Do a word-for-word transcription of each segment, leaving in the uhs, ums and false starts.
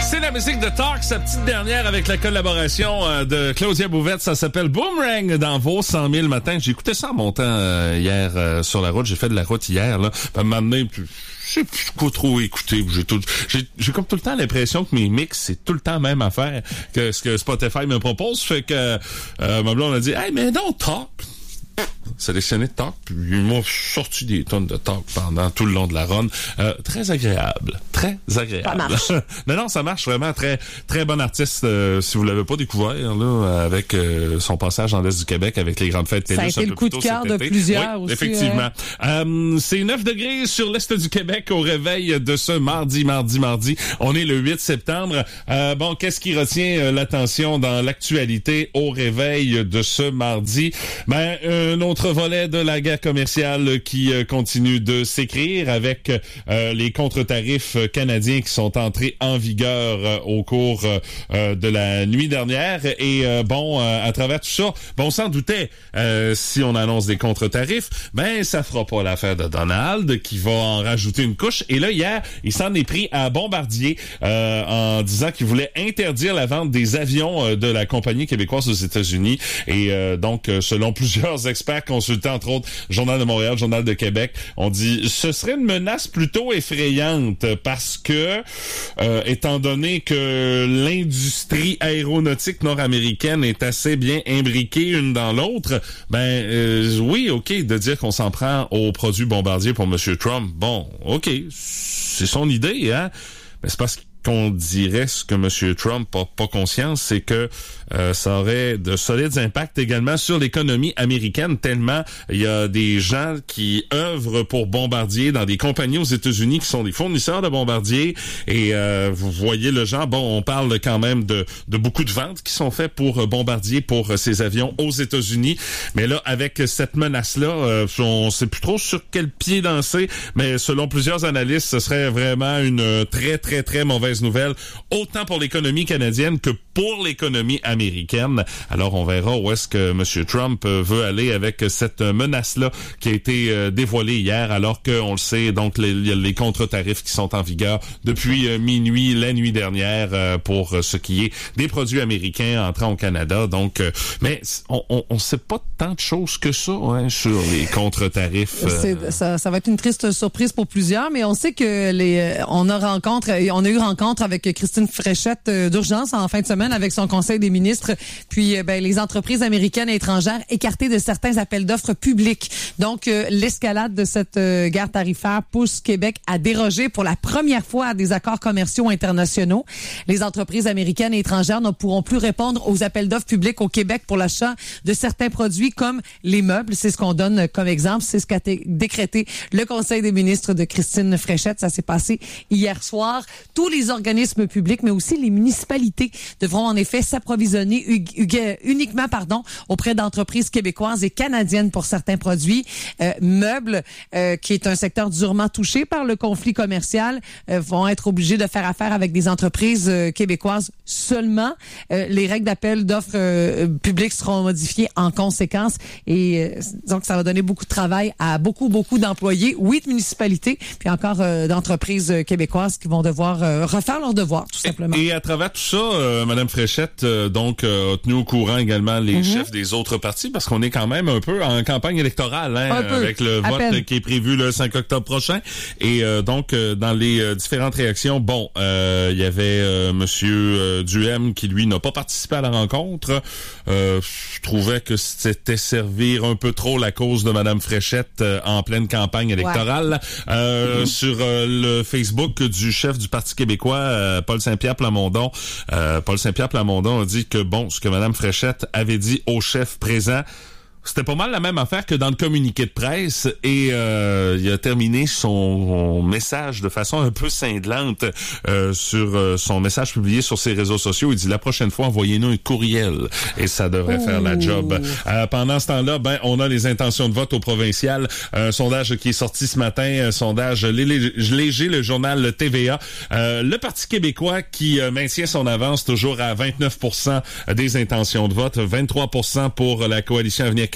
C'est la musique de Talk, sa petite dernière avec la collaboration euh, de Claudia Bouvette. Ça s'appelle Boomerang dans vos cent mille matins. J'ai écouté ça en montant euh, hier euh, sur la route. J'ai fait de la route hier. Là. Puis, à un moment donné, je sais plus quoi trop écouter. J'ai, tout, j'ai, j'ai comme tout le temps l'impression que mes mix, c'est tout le temps la même affaire que ce que Spotify me propose. Fait que euh, ma blonde a dit « Hey, mais non, Talk! » sélectionné de Talk, puis ils m'ont sorti des tonnes de Talk pendant tout le long de la run. Euh, très agréable. Très agréable. Ça marche. Mais non, ça marche vraiment. Très très bon artiste. Euh, si vous l'avez pas découvert, là, avec euh, son passage dans l'Est du Québec, avec les grandes fêtes Pénus. Ça a été le coup de cœur de plusieurs oui, aussi. Effectivement. Euh... Euh, c'est neuf degrés sur l'Est du Québec au réveil de ce mardi, mardi, mardi. On est le huit septembre. Euh, bon, qu'est-ce qui retient euh, l'attention dans l'actualité au réveil de ce mardi? Ben, un autre volet de la guerre commerciale qui euh, continue de s'écrire avec euh, les contre-tarifs canadiens qui sont entrés en vigueur euh, au cours euh, de la nuit dernière. Et euh, bon, euh, à travers tout ça, bon, on s'en doutait, euh, si on annonce des contre-tarifs, ben ça fera pas l'affaire de Donald qui va en rajouter une couche. Et là, hier, il s'en est pris à Bombardier euh, en disant qu'il voulait interdire la vente des avions euh, de la compagnie québécoise aux États-Unis. Et euh, donc, euh, selon plusieurs experts consultés, entre autres, Journal de Montréal, Journal de Québec, on dit ce serait une menace plutôt effrayante parce que, euh, étant donné que l'industrie aéronautique nord-américaine est assez bien imbriquée une dans l'autre, ben euh, oui, ok, de dire qu'on s'en prend aux produits Bombardier pour M. Trump, bon, ok, c'est son idée, hein, mais c'est parce que qu'on dirait ce que M. Trump n'a pas conscience, c'est que euh, ça aurait de solides impacts également sur l'économie américaine, tellement il y a des gens qui œuvrent pour Bombardier dans des compagnies aux États-Unis qui sont des fournisseurs de Bombardier. Et euh, vous voyez le genre, bon, on parle quand même de, de beaucoup de ventes qui sont faites pour Bombardier, pour ces avions aux États-Unis. Mais là, avec cette menace-là, euh, on ne sait plus trop sur quel pied danser, mais selon plusieurs analystes, ce serait vraiment une très, très, très mauvaise nouvelle, autant pour l'économie canadienne que pour l'économie américaine. Alors, on verra où est-ce que M. Trump veut aller avec cette menace-là qui a été euh, dévoilée hier, alors qu'on le sait, donc les, les contre-tarifs qui sont en vigueur depuis euh, minuit, la nuit dernière, euh, pour ce qui est des produits américains entrant au Canada. Donc, euh, mais on, on, on sait pas tant de choses que ça hein, sur les contre-tarifs. Euh... C'est, ça, ça va être une triste surprise pour plusieurs, mais on sait que les, on a rencontre, on a eu rencontre avec Christine Fréchette euh, d'urgence en fin de semaine avec son conseil des ministres. Puis, euh, ben, les entreprises américaines et étrangères écartées de certains appels d'offres publics. Donc, euh, l'escalade de cette euh, guerre tarifaire pousse Québec à déroger pour la première fois à des accords commerciaux internationaux. Les entreprises américaines et étrangères ne pourront plus répondre aux appels d'offres publics au Québec pour l'achat de certains produits comme les meubles. C'est ce qu'on donne comme exemple. C'est ce qu'a t- décrété le conseil des ministres de Christine Fréchette. Ça s'est passé hier soir. Tous les organismes publics, mais aussi les municipalités devront en effet s'approvisionner u- u- uniquement pardon, auprès d'entreprises québécoises et canadiennes pour certains produits. Euh, meubles, euh, qui est un secteur durement touché par le conflit commercial, euh, vont être obligés de faire affaire avec des entreprises euh, québécoises seulement. Euh, les règles d'appel d'offres euh, publiques seront modifiées en conséquence et euh, donc ça va donner beaucoup de travail à beaucoup, beaucoup d'employés, oui, de municipalités, puis encore euh, d'entreprises québécoises qui vont devoir euh, refaire leur devoir, tout simplement. Et, et à travers tout ça, euh, Mme Fréchette euh, donc euh, a tenu au courant également les mm-hmm. chefs des autres partis, parce qu'on est quand même un peu en campagne électorale, hein, avec le vote peine. qui est prévu le cinq octobre prochain. Et euh, donc, euh, dans les euh, différentes réactions, bon, euh, il y avait euh, Monsieur euh, Duhem qui, lui, n'a pas participé à la rencontre. Euh, je trouvais que c'était servir un peu trop la cause de Mme Fréchette euh, en pleine campagne électorale. Ouais. Euh, mm-hmm. Sur euh, le Facebook du chef du Parti québécois, euh, Paul Saint-Pierre Plamondon, euh, Paul Saint-Pierre Plamondon a dit que, bon, ce que Mme Fréchette avait dit au chef présent, c'était pas mal la même affaire que dans le communiqué de presse et euh, il a terminé son, son message de façon un peu cinglante euh, sur euh, son message publié sur ses réseaux sociaux. Il dit la prochaine fois, envoyez-nous un courriel et ça devrait Ouh. faire la job. Euh, pendant ce temps-là, ben on a les intentions de vote au provincial. Un sondage qui est sorti ce matin, un sondage léger, le journal T V A. Euh, le Parti québécois qui euh, maintient son avance toujours à vingt-neuf pour cent des intentions de vote, vingt-trois pour cent pour la coalition Avenir Québec.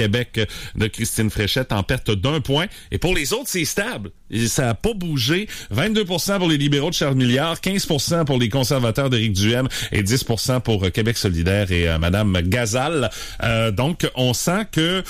Québec de Christine Fréchette en perte d'un point. Et pour les autres, c'est stable. Ça n'a pas bougé. vingt-deux pour cent pour les libéraux de Charles Milliard, quinze pour cent pour les conservateurs d'Éric Duhem et dix pour cent pour Québec solidaire et euh, Madame Gazal. Euh, donc, on sent que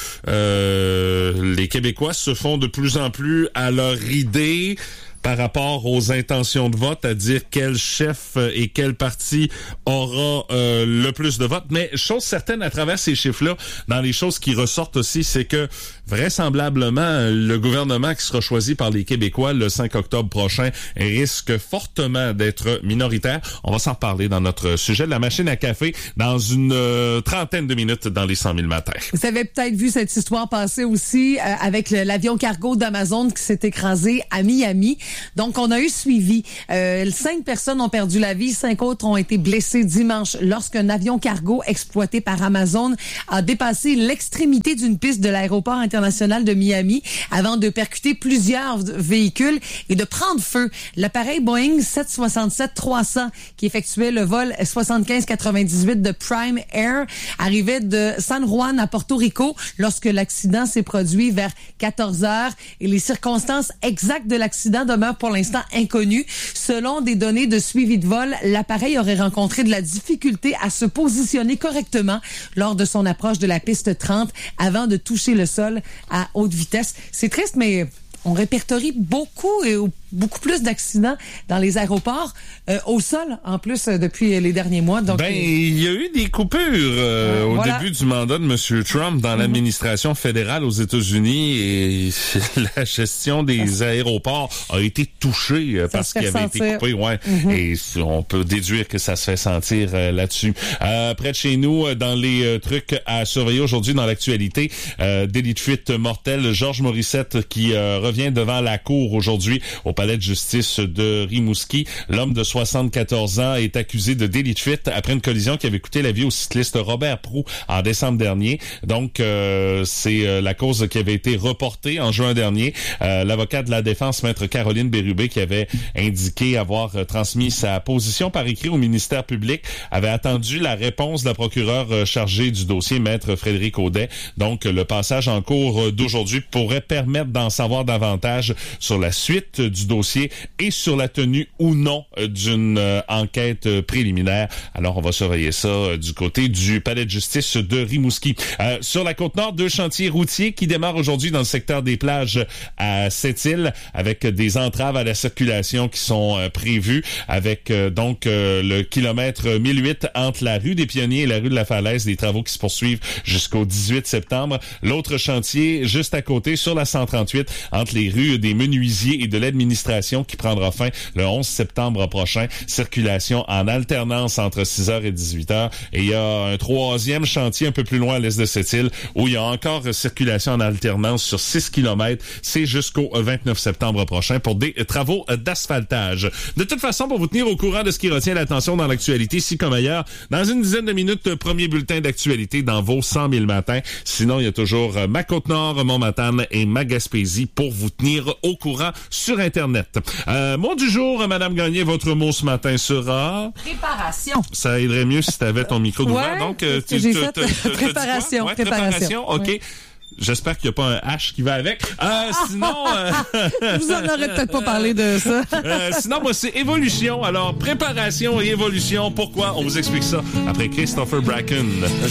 euh, les Québécois se font de plus en plus à leur idée par rapport aux intentions de vote, à dire quel chef et quel parti aura euh, le plus de votes. Mais chose certaine à travers ces chiffres-là, dans les choses qui ressortent aussi, c'est que vraisemblablement, le gouvernement qui sera choisi par les Québécois le cinq octobre prochain risque fortement d'être minoritaire. On va s'en reparler dans notre sujet de la machine à café dans une euh, trentaine de minutes dans les cent mille matins. Vous avez peut-être vu cette histoire passer aussi euh, avec le, l'avion cargo d'Amazon qui s'est écrasé à Miami. Donc, on a eu suivi. Euh, cinq personnes ont perdu la vie, cinq autres ont été blessées dimanche lorsqu'un avion cargo exploité par Amazon a dépassé l'extrémité d'une piste de l'aéroport international de Miami avant de percuter plusieurs véhicules et de prendre feu. L'appareil Boeing sept cent soixante-sept trois cents qui effectuait le vol soixante-quinze quatre-vingt-dix-huit de Prime Air arrivait de San Juan à Porto Rico lorsque l'accident s'est produit vers quatorze heures et les circonstances exactes de l'accident demeurent pour l'instant inconnues. Selon des données de suivi de vol, l'appareil aurait rencontré de la difficulté à se positionner correctement lors de son approche de la piste trente avant de toucher le sol à haute vitesse. C'est triste, mais on répertorie beaucoup et beaucoup plus d'accidents dans les aéroports, euh, au sol, en plus, euh, depuis les derniers mois. Donc, ben, il y a eu des coupures euh, euh, au voilà. début du mandat de M. Trump dans mm-hmm. l'administration fédérale aux États-Unis et la gestion des aéroports a été touchée euh, parce qu'il avait sentir. été coupé. Ouais. Mm-hmm. Et on peut déduire que ça se fait sentir euh, là-dessus. Euh, près de chez nous, dans les euh, trucs à surveiller aujourd'hui dans l'actualité, euh, délit de fuite mortel, Georges Morissette qui euh, revient devant la cour aujourd'hui au palais de justice de Rimouski. L'homme de soixante-quatorze ans est accusé de délit de fuite après une collision qui avait coûté la vie au cycliste Robert Proulx en décembre dernier. Donc, euh, c'est euh, la cause qui avait été reportée en juin dernier. Euh, l'avocat de la défense, maître Caroline Bérubé, qui avait indiqué avoir euh, transmis sa position par écrit au ministère public, avait attendu la réponse de la procureure euh, chargée du dossier, maître Frédéric Audet. Donc, le passage en cours euh, d'aujourd'hui pourrait permettre d'en savoir davantage sur la suite euh, du dossier et sur la tenue ou non d'une euh, enquête euh, préliminaire. Alors, on va surveiller ça euh, du côté du palais de justice de Rimouski. Euh, sur la Côte-Nord, deux chantiers routiers qui démarrent aujourd'hui dans le secteur des plages à Sept-Îles avec des entraves à la circulation qui sont euh, prévues avec euh, donc euh, le kilomètre mille huit entre la rue des Pionniers et la rue de la Falaise, des travaux qui se poursuivent jusqu'au dix-huit septembre. L'autre chantier juste à côté sur la cent trente-huit entre les rues des Menuisiers et de l'administration qui prendra fin le onze septembre prochain. Circulation en alternance entre six heures et dix-huit heures. Et il y a un troisième chantier un peu plus loin à l'est de Sept-Îles où il y a encore circulation en alternance sur six kilomètres. C'est jusqu'au vingt-neuf septembre prochain pour des travaux d'asphaltage. De toute façon, pour vous tenir au courant de ce qui retient l'attention dans l'actualité, ici comme ailleurs, dans une dizaine de minutes, premier bulletin d'actualité dans vos cent mille matins. Sinon, il y a toujours ma Côte-Nord, mon Matane et ma Gaspésie pour vous tenir au courant sur Internet. Euh, mot du jour, Madame Gagné, votre mot ce matin sera... Préparation. Ça aiderait mieux si tu avais ton micro d'ouvert. Ouais, Donc, euh, tu, j'ai tu, fait tu, préparation. Ouais, préparation. préparation, OK. Ouais. J'espère qu'il n'y a pas un H qui va avec. Euh, sinon... Euh... Vous en aurez peut-être pas parlé de ça. euh, sinon, moi, c'est évolution. Alors, préparation et évolution. Pourquoi? On vous explique ça après Christopher Bracken.